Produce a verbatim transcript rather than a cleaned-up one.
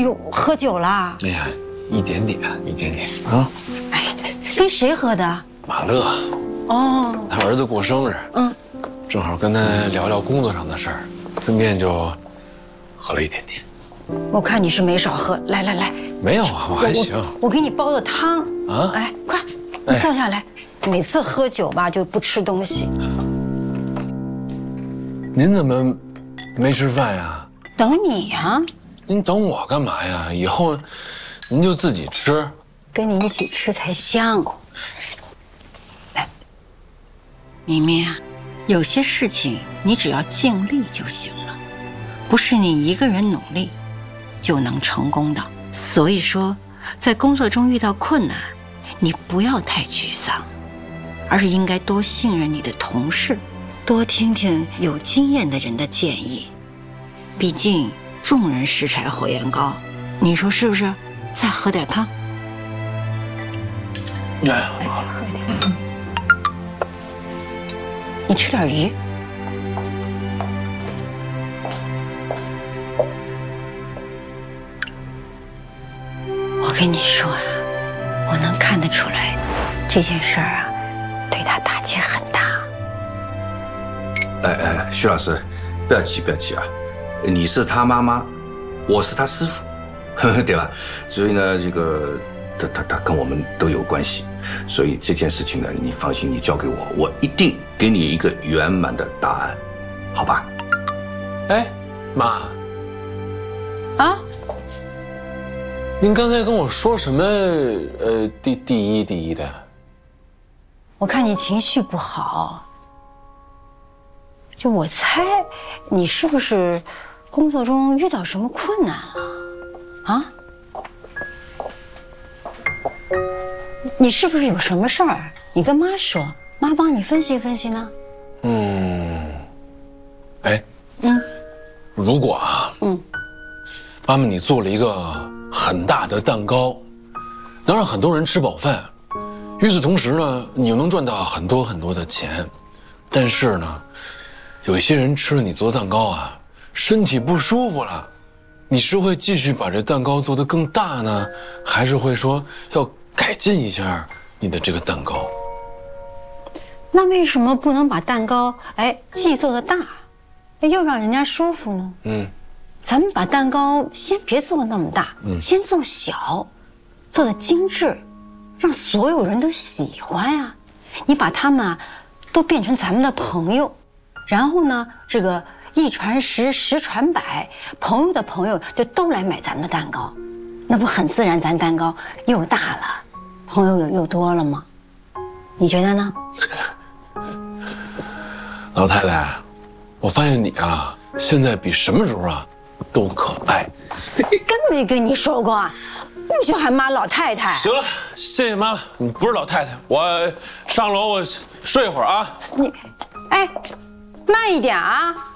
呦，喝酒了？ 哎呀，一点点，一点点啊。 哎，跟谁喝的？ 马乐。哦，他儿子过生日，嗯，正好跟他聊聊工作上的事儿，顺便就喝了一点点。 我看你是没少喝，来来来。 没有啊，我还行。 我, 我给你煲的汤啊，来，快，你坐下来。哎、每次喝酒吧就不吃东西。 您怎么没吃饭呀？ 等你呀。 您等我干嘛呀？以后您就自己吃。 跟你一起吃才香。来，明明啊，有些事情你只要尽力就行了，不是你一个人努力就能成功的。所以说，在工作中遇到困难，你不要太沮丧，而是应该多信任你的同事，多听听有经验的人的建议。毕竟众人拾柴火焰高，你说是不是？再喝点汤。 哎，好了， 喝点。嗯、你吃点鱼。我跟你说啊，我能看得出来，这件事儿啊，对他打击很大。 哎哎，徐老师，不要急，不要急啊！你是他妈妈，我是他师傅，对吧？所以呢，这个他他他跟我们都有关系，所以这件事情呢，你放心，你交给我，我一定给你一个圆满的答案，好吧？ 哎，妈。 啊？ 您刚才跟我说什么？呃，第第一第一的。 我看你情绪不好，就我猜，你是不是工作中遇到什么困难了？啊？你是不是有什么事儿？你跟妈说，妈帮你分析分析呢。 嗯。哎。嗯。如果啊。嗯。妈妈，你做了一个很大的蛋糕，能让很多人吃饱饭，与此同时呢，你又能赚到很多很多的钱。但是呢，有一些人吃了你做的蛋糕啊，身体不舒服了，你是会继续把这蛋糕做得更大呢，还是会说要改进一下你的这个蛋糕？ 那为什么不能把蛋糕哎既做得大，又让人家舒服呢？嗯。咱们把蛋糕先别做那么大，嗯，先做小，做的精致，让所有人都喜欢呀。你把他们啊都变成咱们的朋友，然后呢，这个一传十，十传百，朋友的朋友就都来买咱们的蛋糕，那不很自然？咱蛋糕又大了，朋友又又多了吗？你觉得呢？ 老太太，我发现你啊，现在比什么时候啊都可爱。 真没跟你说过，不许喊妈老太太。 行了，谢谢妈妈，你不是老太太，我上楼我睡一会儿啊。 你，哎，慢一点啊。